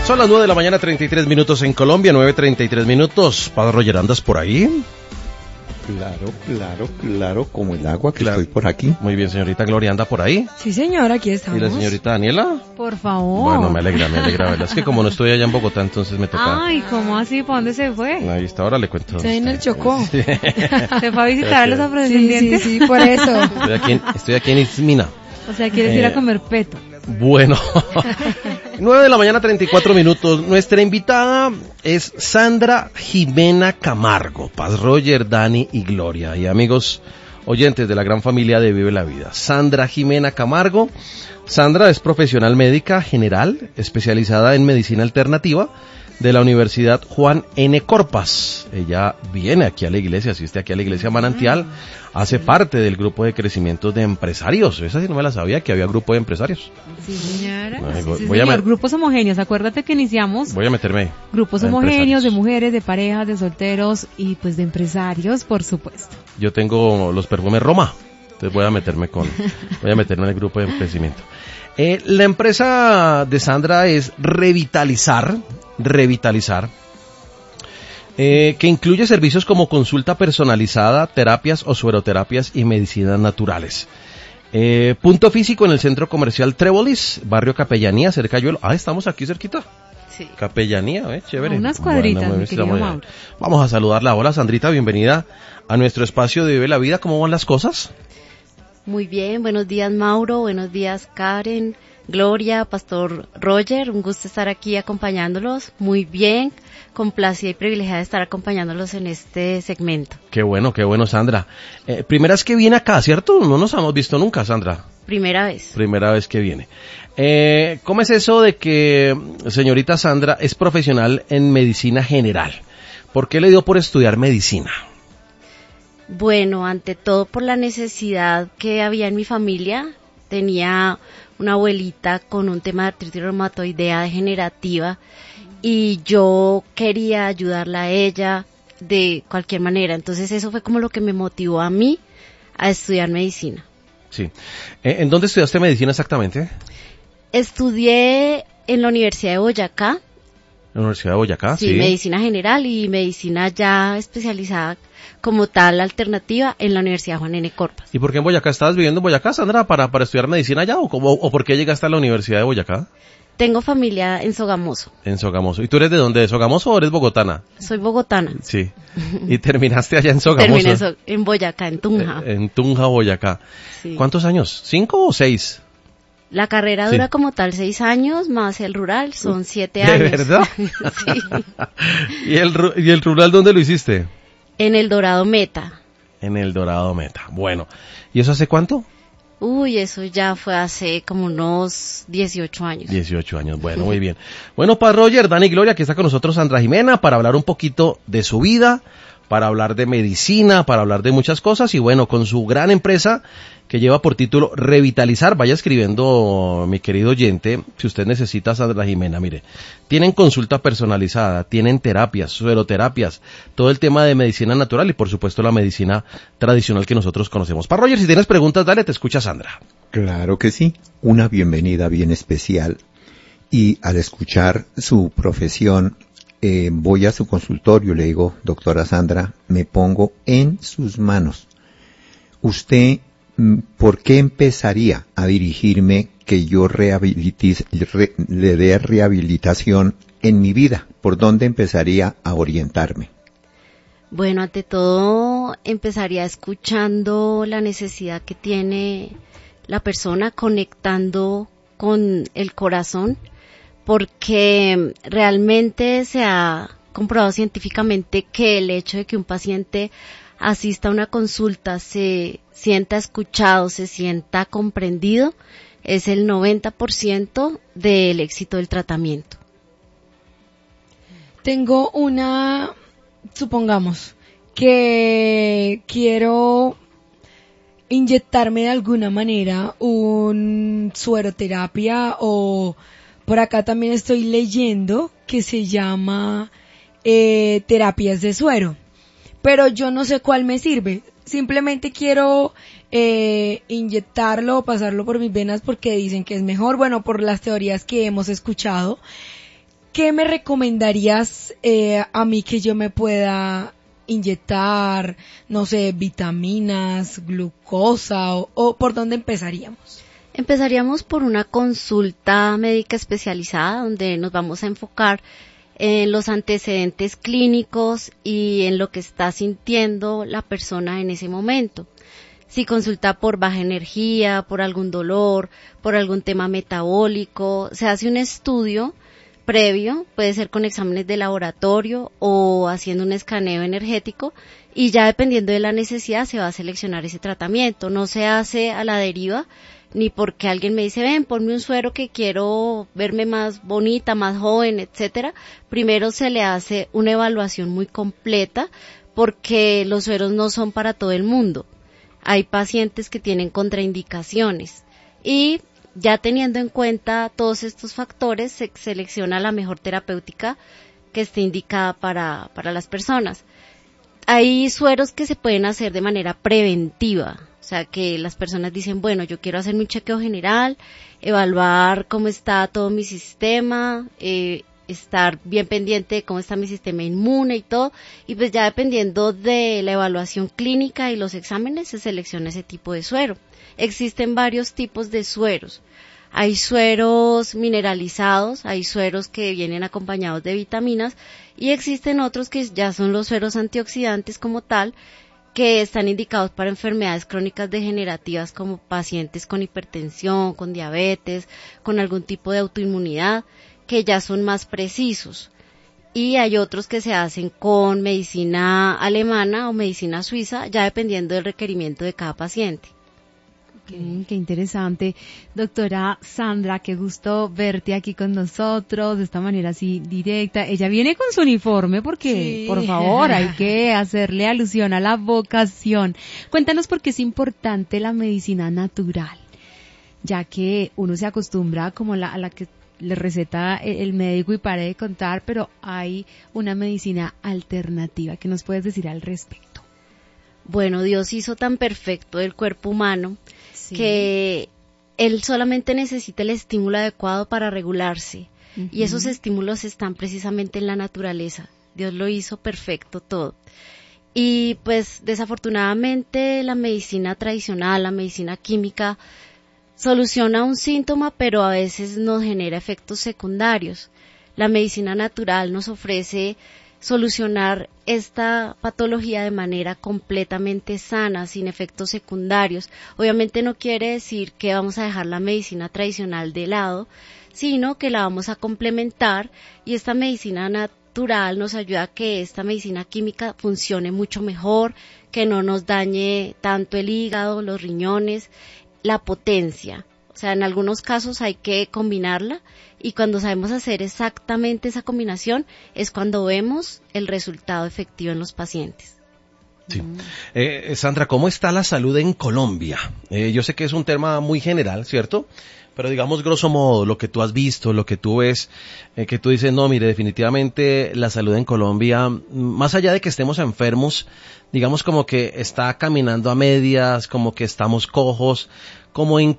Son las 9 de la mañana, 33 minutos en Colombia, 9:33 minutos. Padre Roger, ¿andas por ahí? Claro, como el agua que estoy por aquí. Muy bien, señorita Gloria, ¿anda por ahí? Sí, señor, aquí estamos. ¿Y la señorita Daniela? Por favor. Bueno, me alegra, ¿verdad? Es que como no estoy allá en Bogotá, entonces me toca... Ay, ¿cómo así? ¿Para dónde se fue? Ahí está, ahora le cuento. Se en el Chocó. Sí. ¿Se fue a visitar a los afrodescendientes? Sí, por eso. Estoy aquí en Ismina. O sea, ¿quieres ir a comer peto? Bueno, 9 de la mañana, 34 minutos. Nuestra invitada es Sandra Jimena Camargo. Paz Roger, Dani y Gloria. Y amigos oyentes de la gran familia de Vive la Vida. Sandra Jimena Camargo. Sandra es profesional médica general, especializada en medicina alternativa de la Universidad Juan N. Corpas. Ella viene aquí a la iglesia, asiste aquí a la iglesia Manantial, hace parte del grupo de crecimiento de empresarios. Esa sí no me la sabía, que había grupo de empresarios. Sí, señora. Voy a grupos homogéneos. Acuérdate que iniciamos voy a meterme ahí. Grupos homogéneos de mujeres, de parejas, de solteros y pues de empresarios, por supuesto. Yo tengo los perfumes Roma, entonces voy a meterme en el grupo de crecimiento. La empresa de Sandra es Revitalizar, que incluye servicios como consulta personalizada, terapias o sueroterapias y medicinas naturales. Punto físico en el centro comercial Trébolis, barrio Capellanía, cerca de Yuelo. Ah, estamos aquí cerquita. Sí. Capellanía, chévere. Unas cuadritas, mi querido Mauro. Vamos a saludarla. Hola, Sandrita, bienvenida a nuestro espacio de Vive la Vida. ¿Cómo van las cosas? Muy bien, buenos días Mauro, buenos días Karen, Gloria, Pastor Roger, un gusto estar aquí acompañándolos, muy bien, complacida y privilegiada de estar acompañándolos en este segmento. Qué bueno, Sandra. Primera vez que viene acá, ¿cierto? No nos hemos visto nunca, Sandra. Primera vez. Primera vez que viene. ¿Cómo es eso de que señorita Sandra es profesional en medicina general? ¿Por qué le dio por estudiar medicina? Bueno, ante todo por la necesidad que había en mi familia. Tenía una abuelita con un tema de artritis reumatoidea degenerativa y yo quería ayudarla a ella de cualquier manera. Entonces eso fue como lo que me motivó a mí a estudiar medicina. Sí. ¿En dónde estudiaste medicina exactamente? Estudié en la Universidad de Boyacá. ¿En la Universidad de Boyacá? Sí, medicina general y medicina ya especializada como tal alternativa en la Universidad Juan N. Corpas. ¿Y por qué en Boyacá? ¿Estabas viviendo en Boyacá, Sandra, para estudiar medicina allá o por qué llegaste a la Universidad de Boyacá? Tengo familia en Sogamoso. En Sogamoso. ¿Y tú eres de dónde? ¿De Sogamoso o eres bogotana? Soy bogotana. Sí. ¿Y terminaste allá en Sogamoso? Terminé en Boyacá, en Tunja. En Tunja, Boyacá. Sí. ¿Cuántos años? ¿5 o 6? La carrera dura como tal 6 años, más el rural son 7 años. ¿De verdad? Sí. ¿Y el rural dónde lo hiciste? En el Dorado Meta. En el Dorado Meta. Bueno. ¿Y eso hace cuánto? Uy, eso ya fue hace como unos 18 años. 18 años, bueno, muy bien. Bueno, Paz Roger, Dani y Gloria, aquí está con nosotros Sandra Jimena para hablar un poquito de su vida, para hablar de medicina, para hablar de muchas cosas y bueno, con su gran empresa que lleva por título Revitalizar. Vaya escribiendo, mi querido oyente, si usted necesita Sandra Jimena, mire, tienen consulta personalizada, tienen terapias, sueroterapias, todo el tema de medicina natural y por supuesto la medicina tradicional que nosotros conocemos. Para Roger, si tienes preguntas, dale, te escucha Sandra. Claro que sí, una bienvenida bien especial y al escuchar su profesión, voy a su consultorio, le digo, doctora Sandra, me pongo en sus manos. Usted, ¿por qué empezaría a dirigirme que yo le dé rehabilitación en mi vida? ¿Por dónde empezaría a orientarme? Bueno, ante todo empezaría escuchando la necesidad que tiene la persona, conectando con el corazón, porque realmente se ha comprobado científicamente que el hecho de que un paciente asista a una consulta, se sienta escuchado, se sienta comprendido, es el 90% del éxito del tratamiento. Tengo supongamos que quiero inyectarme de alguna manera un sueroterapia o por acá también estoy leyendo que se llama terapias de suero, pero yo no sé cuál me sirve. Simplemente quiero inyectarlo o pasarlo por mis venas porque dicen que es mejor, bueno, por las teorías que hemos escuchado. ¿qué me recomendarías a mí que yo me pueda inyectar? No sé, vitaminas, glucosa o ¿por dónde empezaríamos? Empezaríamos por una consulta médica especializada donde nos vamos a enfocar en los antecedentes clínicos y en lo que está sintiendo la persona en ese momento. Si consulta por baja energía, por algún dolor, por algún tema metabólico, se hace un estudio previo, puede ser con exámenes de laboratorio o haciendo un escaneo energético, y ya dependiendo de la necesidad se va a seleccionar ese tratamiento. No se hace a la deriva, ni porque alguien me dice, ven, ponme un suero que quiero verme más bonita, más joven, etcétera. Primero se le hace una evaluación muy completa, porque los sueros no son para todo el mundo. Hay pacientes que tienen contraindicaciones, y ya teniendo en cuenta todos estos factores, se selecciona la mejor terapéutica que esté indicada para las personas. Hay sueros que se pueden hacer de manera preventiva, o sea que las personas dicen, bueno, yo quiero hacerme un chequeo general, evaluar cómo está todo mi sistema, estar bien pendiente de cómo está mi sistema inmune y todo, y pues ya dependiendo de la evaluación clínica y los exámenes se selecciona ese tipo de suero. Existen varios tipos de sueros. Hay sueros mineralizados, hay sueros que vienen acompañados de vitaminas, y existen otros que ya son los sueros antioxidantes como tal, que están indicados para enfermedades crónicas degenerativas como pacientes con hipertensión, con diabetes, con algún tipo de autoinmunidad, que ya son más precisos. Y hay otros que se hacen con medicina alemana o medicina suiza, ya dependiendo del requerimiento de cada paciente. Qué interesante. Doctora Sandra, qué gusto verte aquí con nosotros de esta manera así directa. Ella viene con su uniforme porque, sí, por favor, hay que hacerle alusión a la vocación. Cuéntanos por qué es importante la medicina natural, ya que uno se acostumbra como a la que le receta el médico y pare de contar, pero hay una medicina alternativa. ¿Qué nos puedes decir al respecto? Bueno, Dios hizo tan perfecto el cuerpo humano, sí, que Él solamente necesita el estímulo adecuado para regularse. Uh-huh. Y esos estímulos están precisamente en la naturaleza. Dios lo hizo perfecto todo. Y pues desafortunadamente la medicina tradicional, la medicina química, soluciona un síntoma, pero a veces nos genera efectos secundarios. La medicina natural nos ofrece solucionar esta patología de manera completamente sana, sin efectos secundarios. Obviamente no quiere decir que vamos a dejar la medicina tradicional de lado, sino que la vamos a complementar, y esta medicina natural nos ayuda a que esta medicina química funcione mucho mejor, que no nos dañe tanto el hígado, los riñones, la potencia. O sea, en algunos casos hay que combinarla, y cuando sabemos hacer exactamente esa combinación es cuando vemos el resultado efectivo en los pacientes. Sí. Sandra, ¿cómo está la salud en Colombia? Yo sé que es un tema muy general, ¿cierto? Pero digamos, grosso modo, lo que tú has visto, lo que tú ves, que tú dices, no, mire, definitivamente la salud en Colombia, más allá de que estemos enfermos, digamos como que está caminando a medias, como que estamos cojos, como en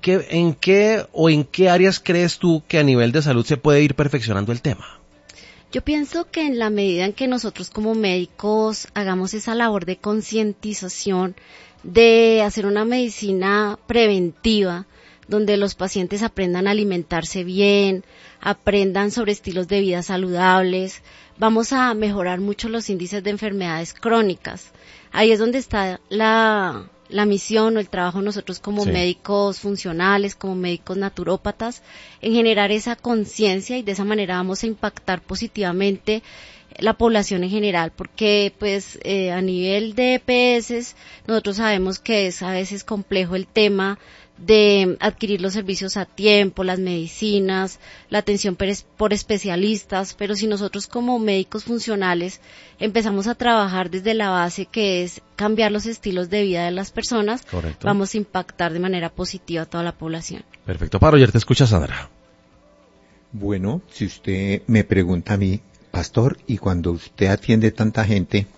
qué áreas crees tú que a nivel de salud se puede ir perfeccionando el tema. Yo pienso que en la medida en que nosotros como médicos hagamos esa labor de concientización, de hacer una medicina preventiva, donde los pacientes aprendan a alimentarse bien, aprendan sobre estilos de vida saludables, vamos a mejorar mucho los índices de enfermedades crónicas. Ahí es donde está la misión o el trabajo de nosotros como médicos funcionales, como médicos naturópatas, en generar esa conciencia, y de esa manera vamos a impactar positivamente la población en general, porque pues a nivel de EPS nosotros sabemos que es a veces complejo el tema de adquirir los servicios a tiempo, las medicinas, la atención por especialistas, pero si nosotros como médicos funcionales empezamos a trabajar desde la base, que es cambiar los estilos de vida de las personas, correcto, vamos a impactar de manera positiva a toda la población. Perfecto, Paroyer, te escucha Sandra. Bueno, si usted me pregunta a mí, pastor, y cuando usted atiende tanta gente,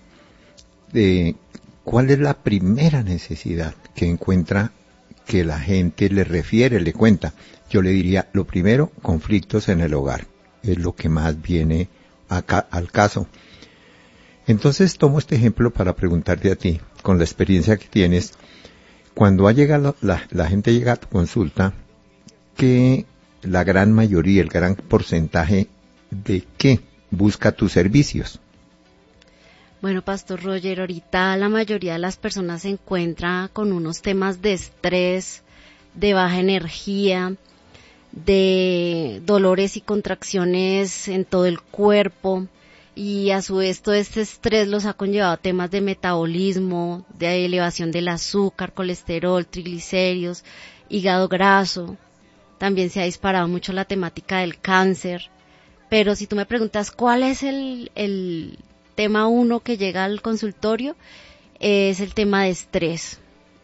¿cuál es la primera necesidad que encuentra que la gente le refiere, le cuenta? Yo le diría, lo primero, conflictos en el hogar. es lo que más viene acá al caso. Entonces tomo este ejemplo para preguntarte a ti, con la experiencia que tienes, cuando la gente llega a tu consulta, que la gran mayoría, el gran porcentaje de qué busca tus servicios. Bueno, Pastor Roger, ahorita la mayoría de las personas se encuentra con unos temas de estrés, de baja energía, de dolores y contracciones en todo el cuerpo, y a su vez todo este estrés los ha conllevado a temas de metabolismo, de elevación del azúcar, colesterol, triglicéridos, hígado graso. También se ha disparado mucho la temática del cáncer. Pero si tú me preguntas cuál es el tema uno que llega al consultorio, es el tema de estrés.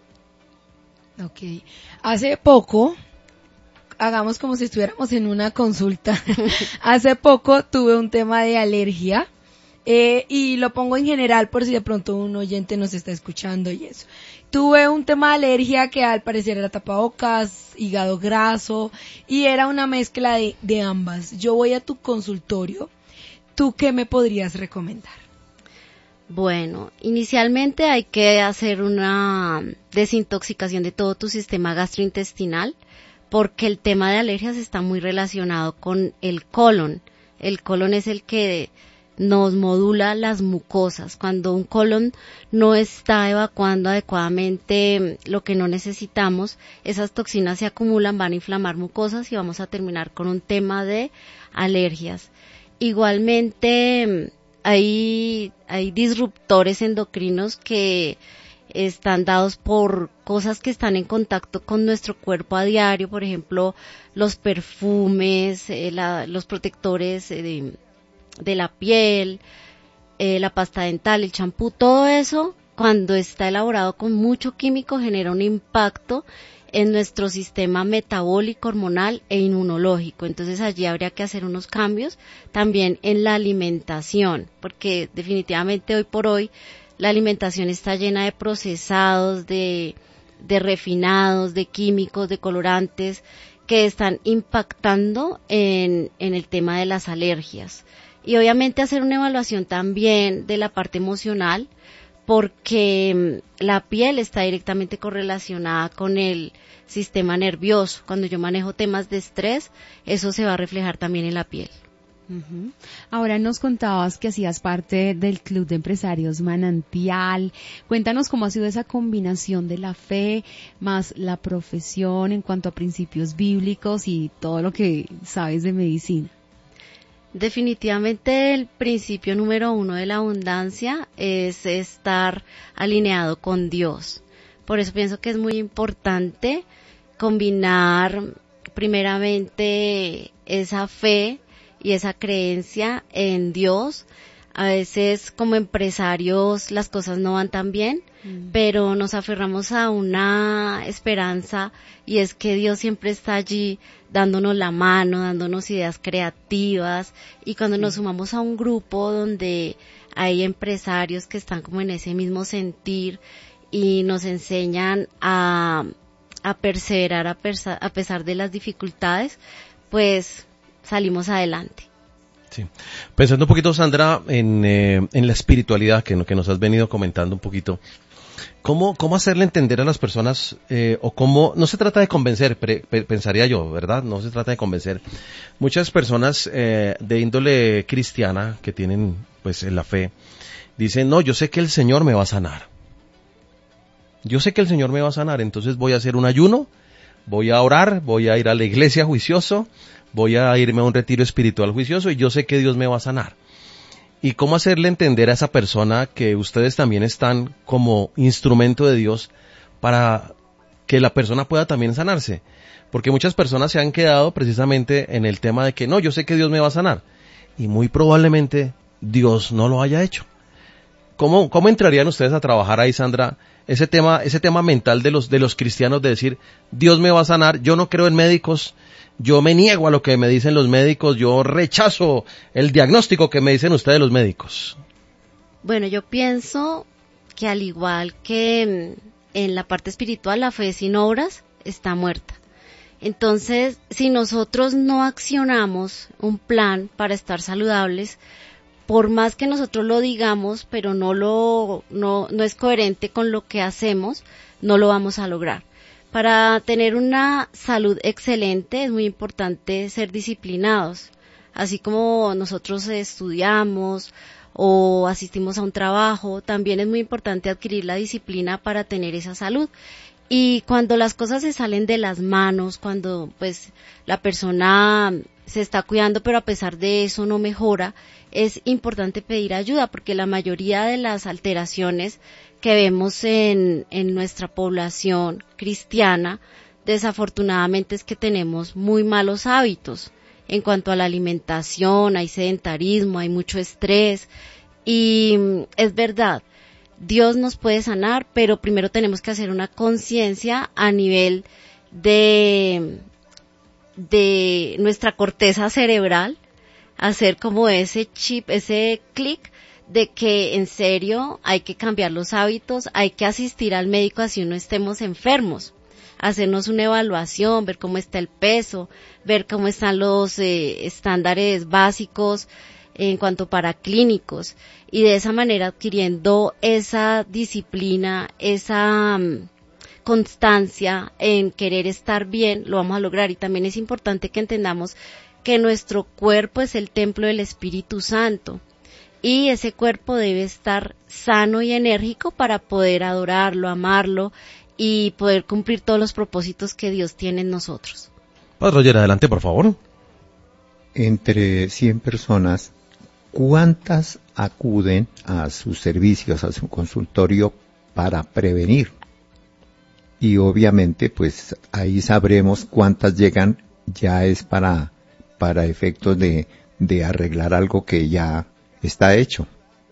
Ok. Hace poco, hagamos como si estuviéramos en una consulta. Hace poco tuve un tema de alergia, y lo pongo en general por si de pronto un oyente nos está escuchando y eso. Tuve un tema de alergia que al parecer era tapabocas, hígado graso, y era una mezcla de ambas. Yo voy a tu consultorio, ¿tú qué me podrías recomendar? Bueno, inicialmente hay que hacer una desintoxicación de todo tu sistema gastrointestinal, porque el tema de alergias está muy relacionado con el colon. El colon es el que nos modula las mucosas. Cuando un colon no está evacuando adecuadamente lo que no necesitamos, esas toxinas se acumulan, van a inflamar mucosas y vamos a terminar con un tema de alergias. Igualmente, hay disruptores endocrinos que están dados por cosas que están en contacto con nuestro cuerpo a diario, por ejemplo, los perfumes, los protectores de la piel, la pasta dental, el champú, todo eso, cuando está elaborado con mucho químico, genera un impacto en nuestro sistema metabólico, hormonal e inmunológico. Entonces allí habría que hacer unos cambios también en la alimentación, porque definitivamente hoy por hoy la alimentación está llena de procesados, de refinados, de químicos, de colorantes, que están impactando en el tema de las alergias. Y obviamente hacer una evaluación también de la parte emocional, porque la piel está directamente correlacionada con el sistema nervioso. Cuando yo manejo temas de estrés, eso se va a reflejar también en la piel. Uh-huh. Ahora nos contabas que hacías parte del Club de Empresarios Manantial. Cuéntanos cómo ha sido esa combinación de la fe más la profesión en cuanto a principios bíblicos y todo lo que sabes de medicina. Definitivamente el principio número 1 de la abundancia es estar alineado con Dios. Por eso pienso que es muy importante combinar primeramente esa fe y esa creencia en Dios. A veces como empresarios las cosas no van tan bien, pero nos aferramos a una esperanza, y es que Dios siempre está allí dándonos la mano, dándonos ideas creativas, y cuando nos sumamos a un grupo donde hay empresarios que están como en ese mismo sentir y nos enseñan a perseverar a pesar de las dificultades, pues salimos adelante. Sí. Pensando un poquito, Sandra, en la espiritualidad que nos has venido comentando un poquito, ¿cómo hacerle entender a las personas, o cómo, no se trata de convencer, pensaría yo, ¿verdad? No se trata de convencer. Muchas personas de índole cristiana que tienen pues la fe, dicen, no, yo sé que el Señor me va a sanar. Yo sé que el Señor me va a sanar, entonces voy a hacer un ayuno, voy a orar, voy a ir a la iglesia juicioso, voy a irme a un retiro espiritual juicioso y yo sé que Dios me va a sanar. ¿Y cómo hacerle entender a esa persona que ustedes también están como instrumento de Dios para que la persona pueda también sanarse? Porque muchas personas se han quedado precisamente en el tema de que no, yo sé que Dios me va a sanar. Y muy probablemente Dios no lo haya hecho. ¿Cómo entrarían ustedes a trabajar ahí, Sandra, ese tema mental de los cristianos de decir, Dios me va a sanar, yo no creo en médicos, yo me niego a lo que me dicen los médicos, yo rechazo el diagnóstico que me dicen ustedes los médicos? Bueno, yo pienso que al igual que en la parte espiritual, la fe sin obras está muerta. Entonces, si nosotros no accionamos un plan para estar saludables, por más que nosotros lo digamos, pero no es coherente con lo que hacemos, no lo vamos a lograr. Para tener una salud excelente es muy importante ser disciplinados. Así como nosotros estudiamos o asistimos a un trabajo, también es muy importante adquirir la disciplina para tener esa salud. Y cuando las cosas se salen de las manos, cuando pues la persona se está cuidando pero a pesar de eso no mejora, es importante pedir ayuda porque la mayoría de las alteraciones que vemos en nuestra población cristiana, desafortunadamente es que tenemos muy malos hábitos en cuanto a la alimentación, hay sedentarismo, hay mucho estrés y es verdad, Dios nos puede sanar, pero primero tenemos que hacer una conciencia a nivel de nuestra corteza cerebral, hacer como ese chip, ese clic de que en serio hay que cambiar los hábitos, hay que asistir al médico así no estemos enfermos, hacernos una evaluación, ver cómo está el peso, ver cómo están los estándares básicos en cuanto para clínicos y de esa manera adquiriendo esa disciplina, esa constancia en querer estar bien, lo vamos a lograr. Y también es importante que entendamos que nuestro cuerpo es el templo del Espíritu Santo y ese cuerpo debe estar sano y enérgico para poder adorarlo, amarlo y poder cumplir todos los propósitos que Dios tiene en nosotros. Padre Roger, adelante, por favor. Entre 100 personas, ¿cuántas acuden a sus servicios, a su consultorio para prevenir? Y obviamente, pues ahí sabremos cuántas llegan ya es para efectos de arreglar algo que ya está hecho.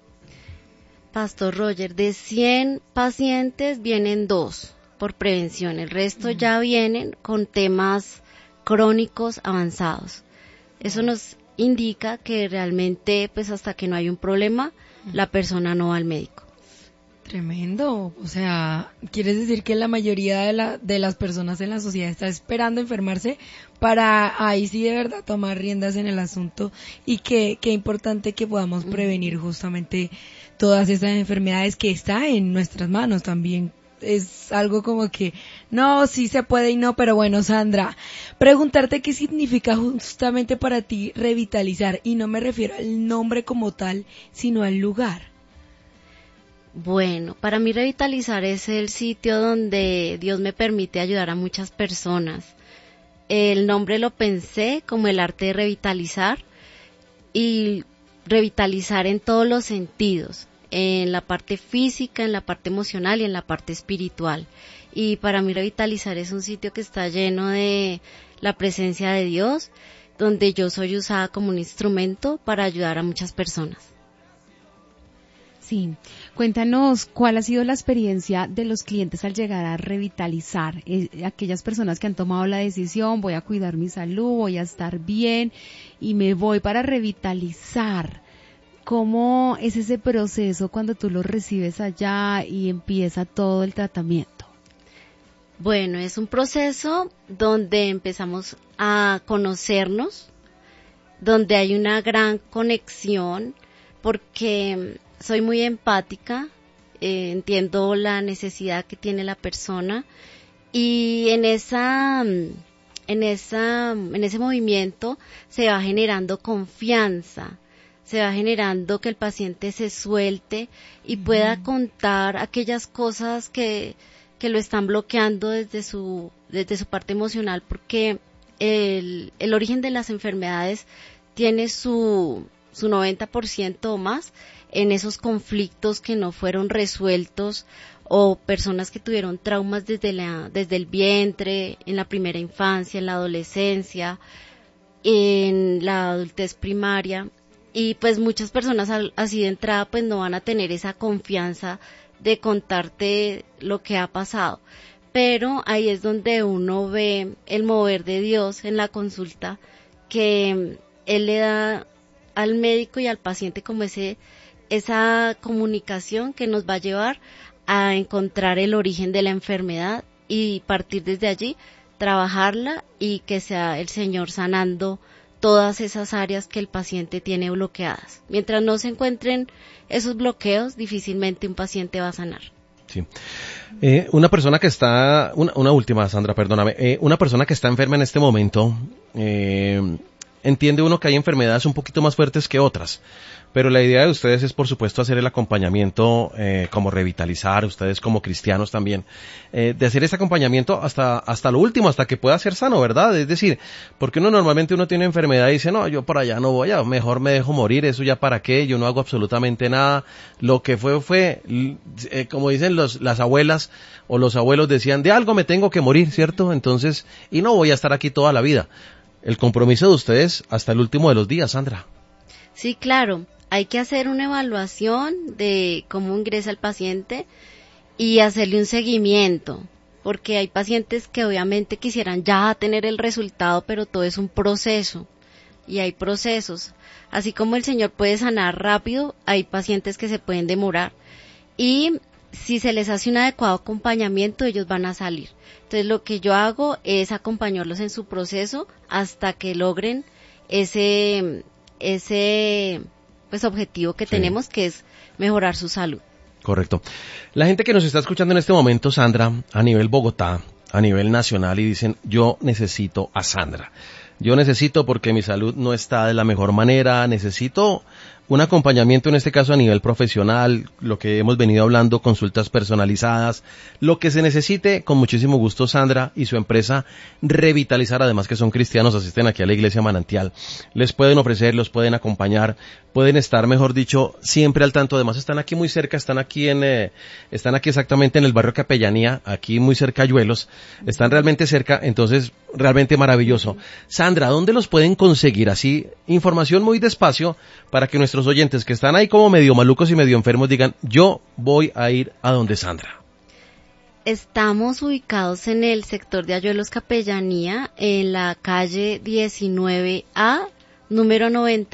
Pastor Roger, de 100 pacientes vienen 2 por prevención, el resto ya vienen con temas crónicos avanzados. Eso nos indica que realmente, pues hasta que no hay un problema, la persona no va al médico. Tremendo, o sea, ¿quieres decir que la mayoría de las personas en la sociedad está esperando enfermarse para ahí sí de verdad tomar riendas en el asunto? Y qué importante que podamos prevenir justamente todas esas enfermedades que está en nuestras manos también. Es algo como que, no, sí se puede y no, pero bueno, Sandra, preguntarte qué significa justamente para ti revitalizar, y no me refiero al nombre como tal, sino al lugar. Bueno, para mí revitalizar es el sitio donde Dios me permite ayudar a muchas personas. El nombre lo pensé como el arte de revitalizar y revitalizar en todos los sentidos, en la parte física, en la parte emocional y en la parte espiritual. Y para mí revitalizar es un sitio que está lleno de la presencia de Dios, donde yo soy usada como un instrumento para ayudar a muchas personas. Sí, cuéntanos cuál ha sido la experiencia de los clientes al llegar a revitalizar, aquellas personas que han tomado la decisión, voy a cuidar mi salud, voy a estar bien y me voy para revitalizar. ¿Cómo es ese proceso cuando tú lo recibes allá y empieza todo el tratamiento? Bueno, es un proceso donde empezamos a conocernos, donde hay una gran conexión, porque soy muy empática, entiendo la necesidad que tiene la persona y en ese movimiento se va generando confianza, se va generando que el paciente se suelte y pueda contar aquellas cosas que lo están bloqueando desde su parte emocional, porque el origen de las enfermedades tiene su 90% o más en esos conflictos que no fueron resueltos o personas que tuvieron traumas desde el vientre, en la primera infancia, en la adolescencia, en la adultez primaria. Y pues muchas personas así de entrada pues no van a tener esa confianza de contarte lo que ha pasado. Pero ahí es donde uno ve el mover de Dios en la consulta, que Él le da al médico y al paciente como esa comunicación que nos va a llevar a encontrar el origen de la enfermedad y partir desde allí trabajarla y que sea el Señor sanando todas esas áreas que el paciente tiene bloqueadas. Mientras no se encuentren esos bloqueos, difícilmente un paciente va a sanar. Sí. Una persona que está, una última, Sandra, perdóname, una persona que está enferma en este momento, entiende uno que hay enfermedades un poquito más fuertes que otras, pero la idea de ustedes es, por supuesto, hacer el acompañamiento, como revitalizar, ustedes como cristianos también, de hacer ese acompañamiento hasta lo último, hasta que pueda ser sano, ¿verdad? Es decir, porque normalmente uno tiene enfermedad y dice, no, yo por allá no voy, mejor me dejo morir, eso ya para qué, yo no hago absolutamente nada, lo que fue, como dicen las abuelas o los abuelos decían, de algo me tengo que morir, ¿cierto? Entonces, y no voy a estar aquí toda la vida. El compromiso de ustedes hasta el último de los días, Sandra. Sí, claro. Hay que hacer una evaluación de cómo ingresa el paciente y hacerle un seguimiento, porque hay pacientes que obviamente quisieran ya tener el resultado, pero todo es un proceso y hay procesos. Así como el Señor puede sanar rápido, hay pacientes que se pueden demorar y si se les hace un adecuado acompañamiento, ellos van a salir. Entonces lo que yo hago es acompañarlos en su proceso hasta que logren ese pues objetivo que tenemos, que es mejorar su salud. Correcto. La gente que nos está escuchando en este momento, Sandra, a nivel Bogotá, a nivel nacional, y dicen, yo necesito a Sandra. Yo necesito porque mi salud no está de la mejor manera, necesito un acompañamiento, en este caso a nivel profesional, lo que hemos venido hablando, consultas personalizadas, lo que se necesite, con muchísimo gusto Sandra y su empresa Revitalizar, además que son cristianos, asisten aquí a la Iglesia Manantial, les pueden ofrecer, los pueden acompañar, pueden estar, mejor dicho, siempre al tanto, además están aquí muy cerca, están aquí exactamente en el barrio Capellanía, aquí muy cerca Ayuelos, están realmente cerca, entonces realmente maravilloso. Sandra, ¿dónde los pueden conseguir? Así, información muy despacio, para que nuestros oyentes que están ahí como medio malucos y medio enfermos digan, yo voy a ir a donde Sandra. Estamos ubicados en el sector de Ayuelos Capellanía, en la calle 19A, número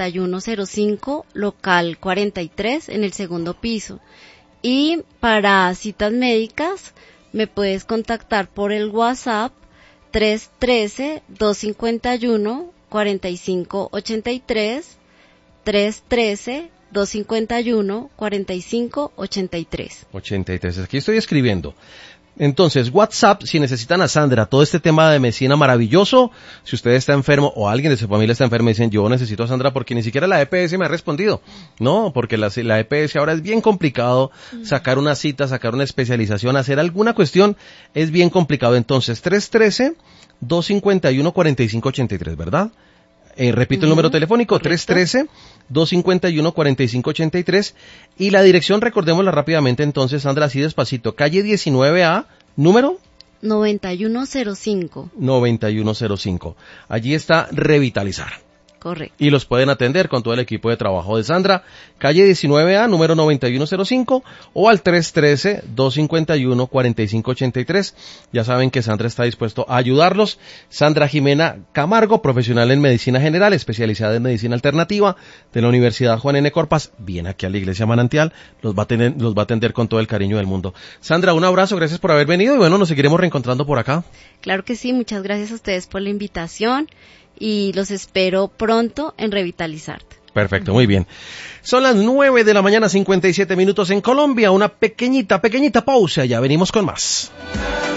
9105, local 43, en el segundo piso. Y para citas médicas, me puedes contactar por el WhatsApp 313-251-4583, 313-251-4583. 83, aquí estoy escribiendo. Entonces, WhatsApp, si necesitan a Sandra, todo este tema de medicina maravilloso, si usted está enfermo o alguien de su familia está enfermo y dicen, yo necesito a Sandra porque ni siquiera la EPS me ha respondido. No, porque la EPS ahora es bien complicado, sacar una cita, sacar una especialización, hacer alguna cuestión, es bien complicado. Entonces, 313-251-4583, ¿verdad? Repito el número telefónico, 313-251-4583, y la dirección, recordémosla rápidamente entonces, Sandra, así despacito, calle 19A, número 9105. 9105. Allí está Revitalizar. Correcto. Y los pueden atender con todo el equipo de trabajo de Sandra, calle 19A, número 9105, o al 313-251-4583. Ya saben que Sandra está dispuesto a ayudarlos. Sandra Jimena Camargo, profesional en medicina general, especializada en medicina alternativa de la Universidad Juan N. Corpas, viene aquí a la Iglesia Manantial, los va a atender con todo el cariño del mundo. Sandra, un abrazo, gracias por haber venido y bueno, nos seguiremos reencontrando por acá. Claro que sí, muchas gracias a ustedes por la invitación. Y los espero pronto en Revitalizarte. Perfecto, muy bien. Son las 9 de la mañana, 57 minutos en Colombia. Una pequeñita pausa, ya venimos con más.